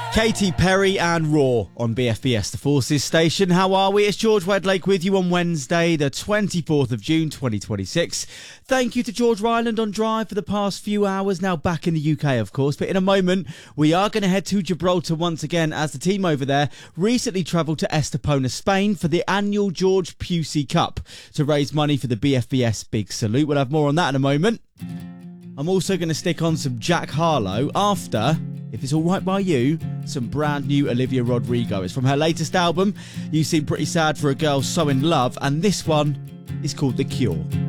Katy Perry and Raw on BFBS, the Forces station. How are we? It's George Wedlake with you on Wednesday, the 24th of June, 2026. Thank you to George Ryland on Drive for the past few hours, now back in the UK, of course. But in a moment, we are going to head to Gibraltar once again as the team over there recently travelled to Estepona, Spain for the annual George Pusey Cup to raise money for the BFBS Big Salute. We'll have more on that in a moment. I'm also going to stick on some Jack Harlow after, if it's all right by you, some brand new Olivia Rodrigo. It's from her latest album, You Seem Pretty Sad for a Girl So in Love, and this one is called The Cure.